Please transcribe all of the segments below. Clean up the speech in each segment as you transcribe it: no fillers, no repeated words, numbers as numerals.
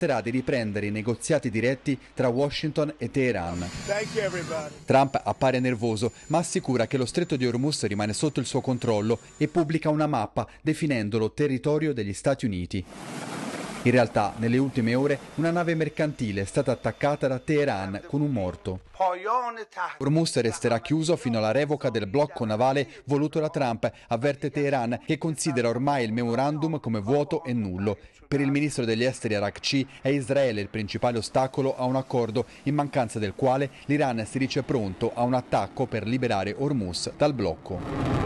di riprendere i negoziati diretti tra Washington e Teheran. Trump appare nervoso, ma assicura che lo stretto di Hormuz rimane sotto il suo controllo e pubblica una mappa definendolo territorio degli Stati Uniti. In realtà, nelle ultime ore, una nave mercantile è stata attaccata da Teheran con un morto. Hormuz resterà chiuso fino alla revoca del blocco navale voluto da Trump, avverte Teheran, che considera ormai il memorandum come vuoto e nullo. Per il ministro degli esteri Arakci è Israele il principale ostacolo a un accordo, in mancanza del quale l'Iran si dice pronto a un attacco per liberare Hormuz dal blocco.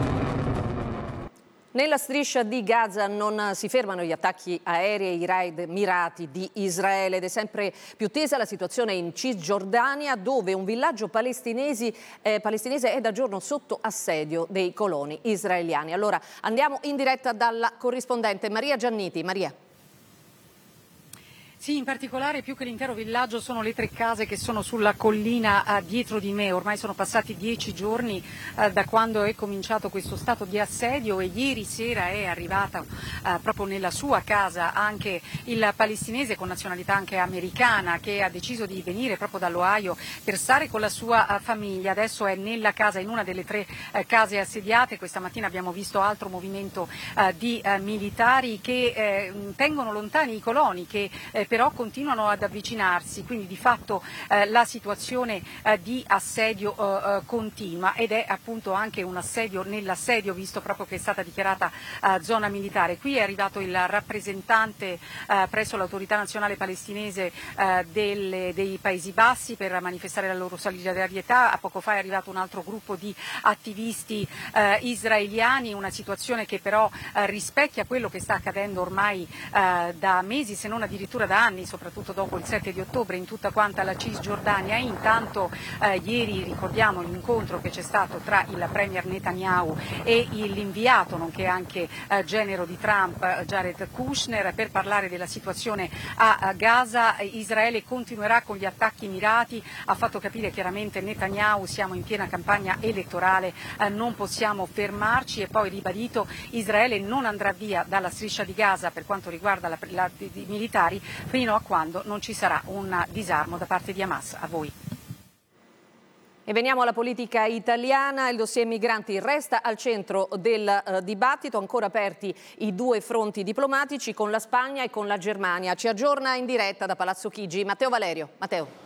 Nella striscia di Gaza non si fermano gli attacchi aerei e i raid mirati di Israele ed è sempre più tesa la situazione in Cisgiordania, dove un villaggio palestinese è da giorno sotto assedio dei coloni israeliani. Allora andiamo in diretta dalla corrispondente Maria Gianniti. Maria. Sì, in particolare più che l'intero villaggio sono le 3 case che sono sulla collina dietro di me. Ormai sono passati 10 giorni da quando è cominciato questo stato di assedio e ieri sera è arrivata proprio nella sua casa anche il palestinese con nazionalità anche americana, che ha deciso di venire proprio dall'Ohio per stare con la sua famiglia. Adesso è nella casa, in una delle 3 case assediate. Questa mattina abbiamo visto altro movimento di militari che tengono lontani i coloni, che però continuano ad avvicinarsi, quindi di fatto la situazione di assedio continua ed è appunto anche un assedio nell'assedio, visto proprio che è stata dichiarata zona militare. Qui è arrivato il rappresentante presso l'autorità nazionale palestinese dei Paesi Bassi per manifestare la loro solidarietà. A poco fa è arrivato un altro gruppo di attivisti israeliani, una situazione che però rispecchia quello che sta accadendo ormai da mesi, se non addirittura da anni, soprattutto dopo il 7 di ottobre in tutta quanta la Cisgiordania. Intanto ieri ricordiamo l'incontro che c'è stato tra il premier Netanyahu e l'inviato, nonché anche genero di Trump, Jared Kushner, per parlare della situazione a Gaza. Israele continuerà con gli attacchi mirati, ha fatto capire chiaramente Netanyahu: siamo in piena campagna elettorale, non possiamo fermarci, e poi ribadito Israele non andrà via dalla striscia di Gaza per quanto riguarda i militari fino a quando non ci sarà un disarmo da parte di Hamas. A voi. E veniamo alla politica italiana. Il dossier migranti resta al centro del dibattito, ancora aperti i 2 fronti diplomatici con la Spagna e con la Germania. Ci aggiorna in diretta da Palazzo Chigi Matteo Valerio. Matteo.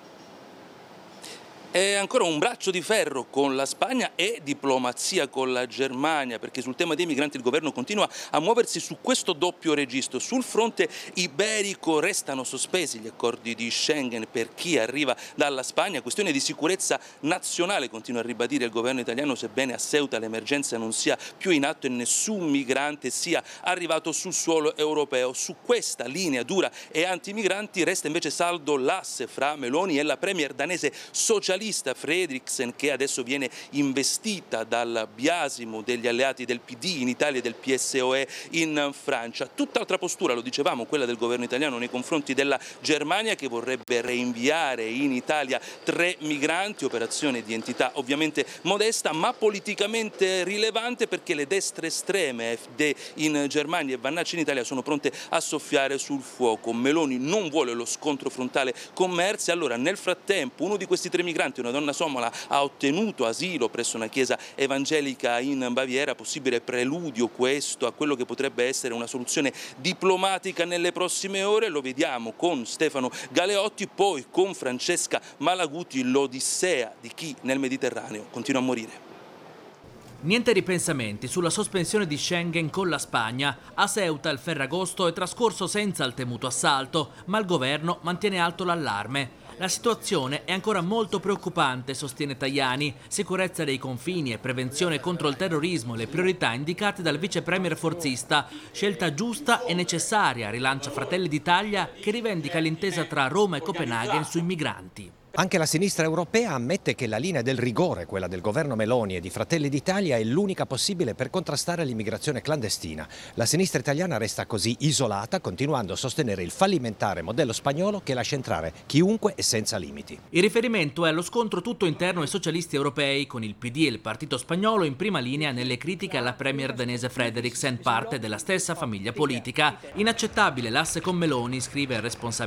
È ancora un braccio di ferro con la Spagna e diplomazia con la Germania, perché sul tema dei migranti il governo continua a muoversi su questo doppio registro. Sul fronte iberico restano sospesi gli accordi di Schengen per chi arriva dalla Spagna, questione di sicurezza nazionale, continua a ribadire il governo italiano, sebbene a Ceuta l'emergenza non sia più in atto e nessun migrante sia arrivato sul suolo europeo. Su questa linea dura e antimigranti resta invece saldo l'asse fra Meloni e la premier danese socialista Frederiksen, che adesso viene investita dal biasimo degli alleati del PD in Italia e del PSOE in Francia. Tutt'altra postura, lo dicevamo, quella del governo italiano nei confronti della Germania, che vorrebbe reinviare in Italia 3 migranti, operazione di entità ovviamente modesta ma politicamente rilevante, perché le destre estreme, AfD in Germania e Vannacci in Italia, sono pronte a soffiare sul fuoco. Meloni non vuole lo scontro frontale con Merz, allora nel frattempo uno di questi 3 migranti, una donna somala, ha ottenuto asilo presso una chiesa evangelica in Baviera, possibile preludio questo a quello che potrebbe essere una soluzione diplomatica nelle prossime ore. Lo vediamo con Stefano Galeotti, poi con Francesca Malaguti, l'odissea di chi nel Mediterraneo continua a morire. Niente ripensamenti sulla sospensione di Schengen con la Spagna. A Ceuta il Ferragosto è trascorso senza il temuto assalto, ma il governo mantiene alto l'allarme. La situazione è ancora molto preoccupante, sostiene Tajani. Sicurezza dei confini e prevenzione contro il terrorismo, le priorità indicate dal vice premier forzista. Scelta giusta e necessaria, rilancia Fratelli d'Italia, che rivendica l'intesa tra Roma e Copenaghen sui migranti. Anche la sinistra europea ammette che la linea del rigore, quella del governo Meloni e di Fratelli d'Italia, è l'unica possibile per contrastare l'immigrazione clandestina. La sinistra italiana resta così isolata, continuando a sostenere il fallimentare modello spagnolo che lascia entrare chiunque e senza limiti. Il riferimento è allo scontro tutto interno ai socialisti europei, con il PD e il partito spagnolo in prima linea nelle critiche alla premier danese Frederiksen, parte della stessa famiglia politica. Inaccettabile l'asse con Meloni, scrive il responsabile